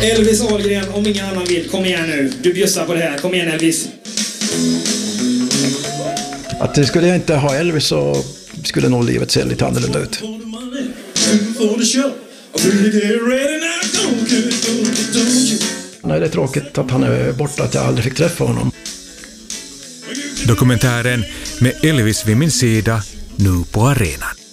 Elvis Ahlgren, om ingen annan vill. Kom igen nu. Du bjussar på det här. Kom igen Elvis. Att skulle jag inte ha Elvis så skulle nog livet se lite annorlunda ut. Nej, det är tråkigt att han är borta, att jag aldrig fick träffa honom. Dokumentären Med Elvis vid min sida, nu på arenan.